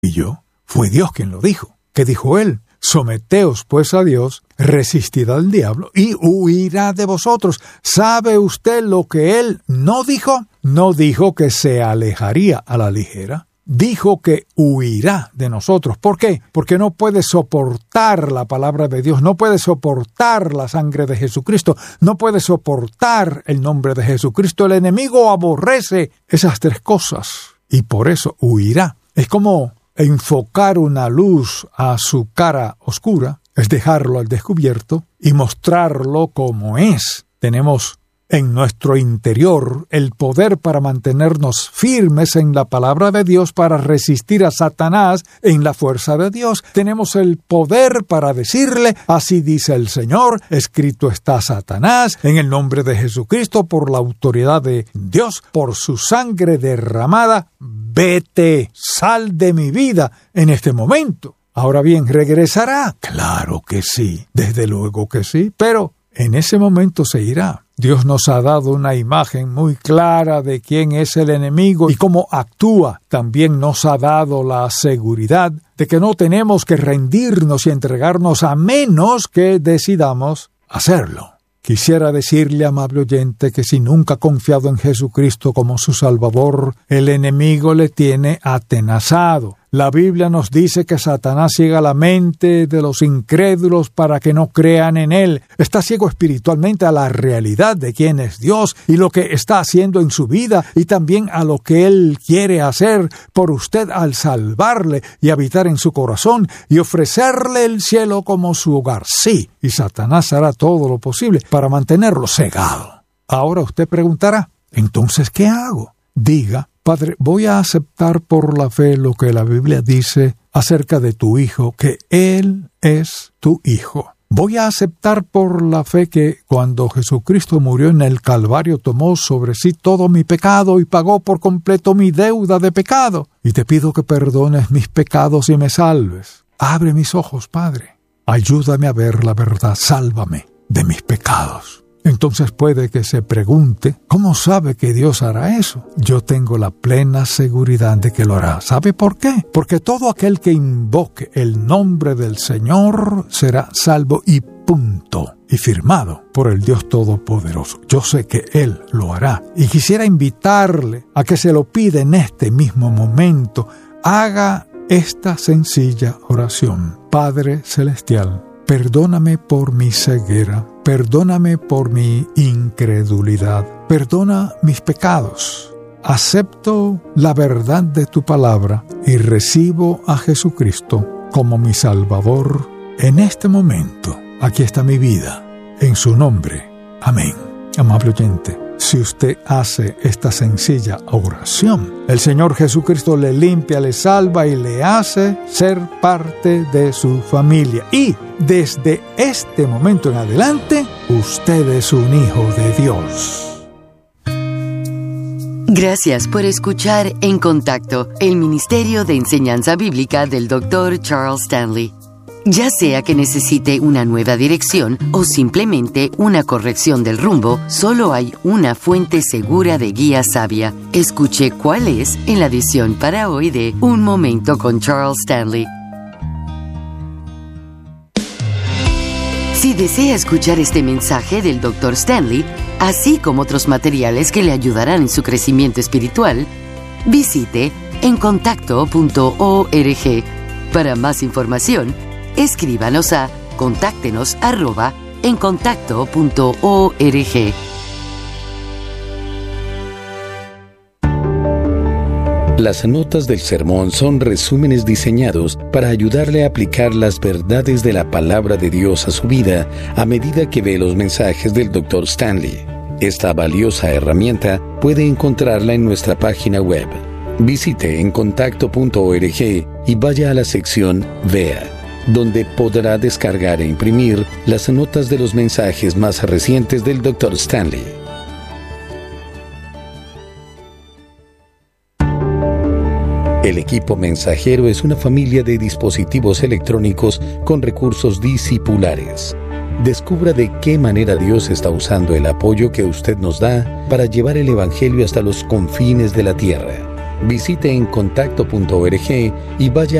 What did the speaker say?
y yo. Fue Dios quien lo dijo. ¿Qué dijo él? Someteos pues a Dios, resistid al diablo y huirá de vosotros. ¿Sabe usted lo que él no dijo? No dijo que se alejaría a la ligera. Dijo que huirá de nosotros. ¿Por qué? Porque no puede soportar la palabra de Dios, no puede soportar la sangre de Jesucristo, no puede soportar el nombre de Jesucristo. El enemigo aborrece esas tres cosas y por eso huirá. Es como enfocar una luz a su cara oscura, es dejarlo al descubierto y mostrarlo como es. Tenemos en nuestro interior el poder para mantenernos firmes en la palabra de Dios, para resistir a Satanás en la fuerza de Dios. Tenemos el poder para decirle, así dice el Señor, escrito está Satanás, en el nombre de Jesucristo, por la autoridad de Dios, por su sangre derramada, vete, sal de mi vida en este momento. Ahora bien, ¿regresará? Claro que sí, desde luego que sí, pero en ese momento se irá. Dios nos ha dado una imagen muy clara de quién es el enemigo y cómo actúa. También nos ha dado la seguridad de que no tenemos que rendirnos y entregarnos a menos que decidamos hacerlo. Quisiera decirle, amable oyente, que si nunca ha confiado en Jesucristo como su Salvador, el enemigo le tiene atenazado. La Biblia nos dice que Satanás ciega la mente de los incrédulos para que no crean en él. Está ciego espiritualmente a la realidad de quién es Dios y lo que está haciendo en su vida y también a lo que él quiere hacer por usted al salvarle y habitar en su corazón y ofrecerle el cielo como su hogar. Sí, y Satanás hará todo lo posible para mantenerlo cegado. Ahora usted preguntará, ¿entonces qué hago? Diga, Padre, voy a aceptar por la fe lo que la Biblia dice acerca de tu Hijo, que Él es tu Hijo. Voy a aceptar por la fe que cuando Jesucristo murió en el Calvario tomó sobre sí todo mi pecado y pagó por completo mi deuda de pecado. Y te pido que perdones mis pecados y me salves. Abre mis ojos, Padre. Ayúdame a ver la verdad. Sálvame de mis pecados. Entonces puede que se pregunte, ¿cómo sabe que Dios hará eso? Yo tengo la plena seguridad de que lo hará. ¿Sabe por qué? Porque todo aquel que invoque el nombre del Señor será salvo y punto. Y firmado por el Dios Todopoderoso. Yo sé que Él lo hará. Y quisiera invitarle a que se lo pida en este mismo momento. Haga esta sencilla oración. Padre Celestial, perdóname por mi ceguera, perdóname por mi incredulidad, perdona mis pecados. Acepto la verdad de tu palabra y recibo a Jesucristo como mi Salvador en este momento. Aquí está mi vida, en su nombre. Amén. Amable oyente, si usted hace esta sencilla oración, el Señor Jesucristo le limpia, le salva y le hace ser parte de su familia. Y desde este momento en adelante, usted es un hijo de Dios. Gracias por escuchar En Contacto, el Ministerio de Enseñanza Bíblica del Dr. Charles Stanley. Ya sea que necesite una nueva dirección o simplemente una corrección del rumbo, solo hay una fuente segura de guía sabia. Escuche cuál es en la edición para hoy de Un Momento con Charles Stanley. Si desea escuchar este mensaje del Dr. Stanley, así como otros materiales que le ayudarán en su crecimiento espiritual, visite encontacto.org. Para más información, escríbanos a contáctenos@encontacto.org. Las notas del sermón son resúmenes diseñados para ayudarle a aplicar las verdades de la palabra de Dios a su vida a medida que ve los mensajes del Dr. Stanley. Esta valiosa herramienta puede encontrarla en nuestra página web. Visite encontacto.org y vaya a la sección Vea, donde podrá descargar e imprimir las notas de los mensajes más recientes del Dr. Stanley. El equipo mensajero es una familia de dispositivos electrónicos con recursos discipulares. Descubra de qué manera Dios está usando el apoyo que usted nos da para llevar el Evangelio hasta los confines de la tierra. Visite encontacto.org y vaya